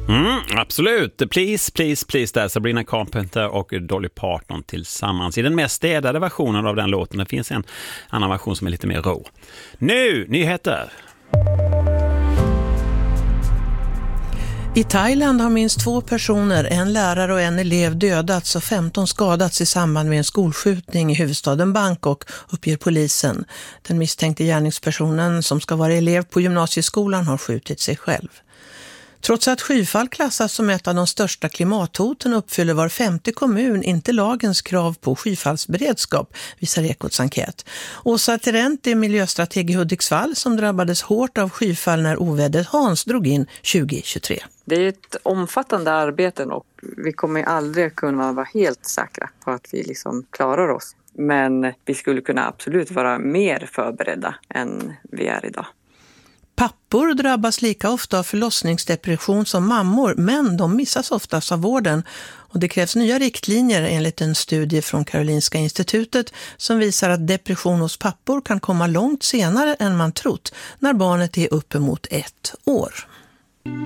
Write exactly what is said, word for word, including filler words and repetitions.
Mm, absolut. Please, please, please. Där Sabrina Carpenter och Dolly Parton tillsammans i den mest städade versionen av den låten. Det finns en annan version som är lite mer rå. Nu, nyheter! I Thailand har minst två personer, en lärare och en elev, dödats och femton skadats i samband med en skolskjutning i huvudstaden Bangkok, uppger polisen. Den misstänkte gärningspersonen, som ska vara elev på gymnasieskolan, har skjutit sig själv. Trots att skyfall klassas som ett av de största klimathoten uppfyller var femte kommun inte lagens krav på skyfallsberedskap, visar Ekots enkät. Åsa Terent är miljöstrateg i Hudiksvall som drabbades hårt av skyfall när ovädret Hans drog in tjugo tjugotre. Det är ett omfattande arbete och vi kommer aldrig kunna vara helt säkra på att vi liksom klarar oss. Men vi skulle kunna absolut vara mer förberedda än vi är idag. Pappor drabbas lika ofta av förlossningsdepression som mammor, men de missas oftast av vården. Och det krävs nya riktlinjer enligt en studie från Karolinska institutet som visar att depression hos pappor kan komma långt senare än man trott när barnet är uppemot ett år.